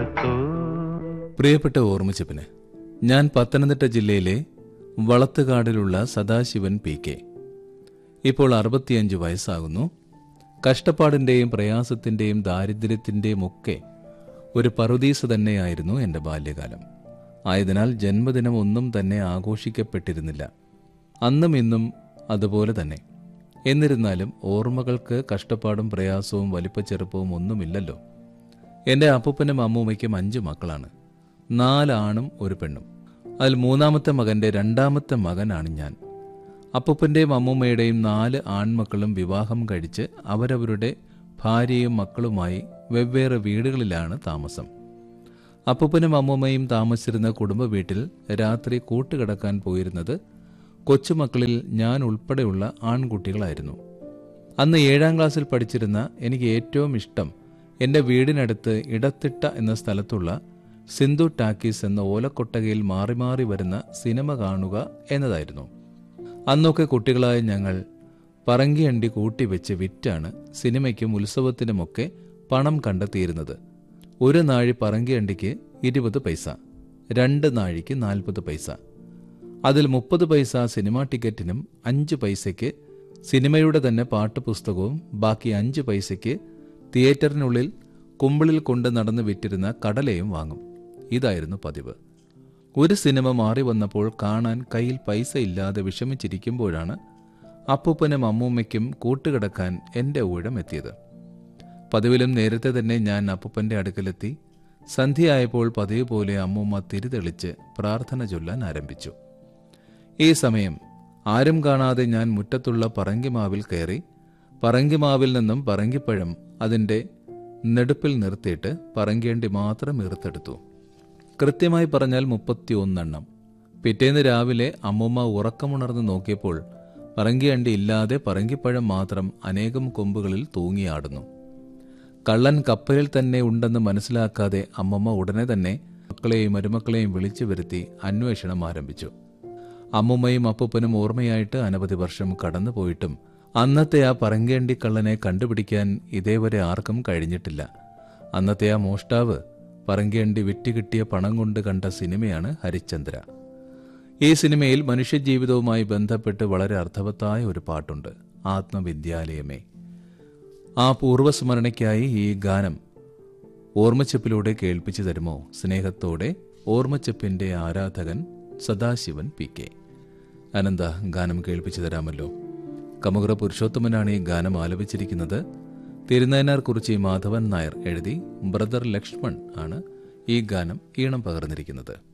പ്രിയപ്പെട്ട ഓർമ്മിച്ചപ്പിന്, ഞാൻ പത്തനംതിട്ട ജില്ലയിലെ വളത്തുകാടിലുള്ള സദാശിവൻ പി.കെ. ഇപ്പോൾ 65 വയസ്സാകുന്നു. കഷ്ടപ്പാടിന്റെയും പ്രയാസത്തിന്റെയും ദാരിദ്ര്യത്തിന്റെയും ഒക്കെ ഒരു പറുദീസ തന്നെയായിരുന്നു എൻ്റെ ബാല്യകാലം. ആയതിനാൽ ജന്മദിനം ഒന്നും തന്നെ ആഘോഷിക്കപ്പെട്ടിരുന്നില്ല. അന്നും ഇന്നും അതുപോലെ തന്നെ. എന്നിരുന്നാലും ഓർമ്മകൾക്ക് കഷ്ടപ്പാടും പ്രയാസവും വലിപ്പച്ചെറുപ്പവും ഒന്നുമില്ലല്ലോ. എൻ്റെ അപ്പൂപ്പനും അമ്മൂമ്മയ്ക്കും 5 മക്കളാണ്. 4 ആണും ഒരു പെണ്ണും. അതിൽ 3ാമത്തെ മകൻ്റെ 2ാമത്തെ മകനാണ് ഞാൻ. അപ്പൂപ്പൻ്റെയും അമ്മൂമ്മയുടെയും 4 ആൺമക്കളും വിവാഹം കഴിച്ച് അവരവരുടെ ഭാര്യയും മക്കളുമായി വെവ്വേറെ വീടുകളിലാണ് താമസം. അപ്പൂപ്പനും അമ്മൂമ്മയും താമസിച്ചിരുന്ന കുടുംബ വീട്ടിൽ രാത്രി കൂട്ടുകിടക്കാൻ പോയിരുന്നത് കൊച്ചുമക്കളിൽ ഞാൻ ഉൾപ്പെടെയുള്ള ആൺകുട്ടികളായിരുന്നു. അന്ന് 7ാം ക്ലാസ്സിൽ പഠിച്ചിരുന്ന എനിക്ക് ഏറ്റവും ഇഷ്ടം എൻ്റെ വീടിനടുത്ത് ഇടത്തിട്ട എന്ന സ്ഥലത്തുള്ള സിന്ധു ടാക്കീസ് എന്ന ഓലക്കൊട്ടകയിൽ മാറി മാറി വരുന്ന സിനിമ കാണുക എന്നതായിരുന്നു. അന്നൊക്കെ കുട്ടികളായ ഞങ്ങൾ പറങ്കിയണ്ടി കൂട്ടിവെച്ച് വിറ്റാണ് സിനിമയ്ക്കും ഉത്സവത്തിനുമൊക്കെ പണം കണ്ടെത്തിയിരുന്നത്. ഒരു നാഴി പറങ്കിയണ്ടിക്ക് 20 പൈസ, 2 നാഴിക്ക് 40 പൈസ. അതിൽ 30 പൈസ സിനിമാ ടിക്കറ്റിനും, 5 പൈസയ്ക്ക് സിനിമയുടെ തന്നെ പാട്ടുപുസ്തകവും, ബാക്കി 5 പൈസയ്ക്ക് തിയേറ്ററിനുള്ളിൽ കുമ്പിളിൽ കൊണ്ട് നടന്ന് വിറ്റിരുന്ന കടലയും വാങ്ങും. ഇതായിരുന്നു പതിവ്. ഒരു സിനിമ മാറി വന്നപ്പോൾ കാണാൻ കയ്യിൽ പൈസ ഇല്ലാതെ വിഷമിച്ചിരിക്കുമ്പോഴാണ് അപ്പൂപ്പനും അമ്മൂമ്മയ്ക്കും കൂട്ടുകിടക്കാൻ എൻ്റെ ഊഴം എത്തിയത്. പതിവിലും നേരത്തെ തന്നെ ഞാൻ അപ്പൂപ്പൻ്റെ അടുക്കലെത്തി. സന്ധ്യയായപ്പോൾ പതിവ് പോലെ അമ്മൂമ്മ തിരിതെളിച്ച് പ്രാർത്ഥന ചൊല്ലാൻ ആരംഭിച്ചു. ഈ സമയം ആരും കാണാതെ ഞാൻ മുറ്റത്തുള്ള പറങ്കിമാവിൽ കയറി പറങ്കിമാവിൽ നിന്നും പറങ്കിപ്പഴം അതിൻ്റെ നെടുപ്പിൽ നിർത്തിയിട്ട് പറങ്കിയണ്ടി മാത്രം ഇറുത്തെടുത്തു. കൃത്യമായി പറഞ്ഞാൽ 31 എണ്ണം. പിറ്റേന്ന് രാവിലെ അമ്മൂമ്മ ഉറക്കമുണർന്ന് നോക്കിയപ്പോൾ പറങ്കിയണ്ടി ഇല്ലാതെ പറങ്കിപ്പഴം മാത്രം അനേകം കൊമ്പുകളിൽ തൂങ്ങിയാടുന്നു. കള്ളൻ കപ്പലിൽ തന്നെ ഉണ്ടെന്ന് മനസ്സിലാക്കാതെ അമ്മമ്മ ഉടനെ തന്നെ മക്കളെയും മരുമക്കളെയും വിളിച്ചു വരുത്തി അന്വേഷണം ആരംഭിച്ചു. അമ്മൂമ്മയും അപ്പൂപ്പനും ഓർമ്മയായിട്ട് അനവധി വർഷം കടന്നുപോയിട്ടും അന്നത്തെ ആ പറങ്കിയണ്ടി കള്ളനെ കണ്ടുപിടിക്കാൻ ഇതേവരെ ആർക്കും കഴിഞ്ഞിട്ടില്ല. അന്നത്തെ ആ മോഷ്ടാവ് പറങ്കിയണ്ടി വിറ്റുകിട്ടിയ പണം കൊണ്ട് കണ്ട സിനിമയാണ് ഹരിശ്ചന്ദ്ര. ഈ സിനിമയിൽ മനുഷ്യജീവിതവുമായി ബന്ധപ്പെട്ട് വളരെ അർത്ഥവത്തായ ഒരു പാട്ടുണ്ട്, ആത്മവിദ്യാലയമേ. ആ പൂർവ്വസ്മരണയ്ക്കായി ഈ ഗാനം ഓർമ്മച്ചപ്പിലൂടെ കേൾപ്പിച്ചു തരുമോ? സ്നേഹത്തോടെ ഓർമ്മച്ചപ്പിന്റെ ആരാധകൻ സദാശിവൻ പി.കെ. അനന്ത, ഗാനം കേൾപ്പിച്ചു തരാമല്ലോ. കമുകറ പുരുഷോത്തമനാണ് ഈ ഗാനം ആലപിച്ചിരിക്കുന്നത്. തിരുനയനാർ കുറിച്ചി മാധവൻ നായർ എഴുതി ബ്രദർ ലക്ഷ്മൺ ആണ് ഈ ഗാനം ഈണം പകർന്നിരിക്കുന്നത്.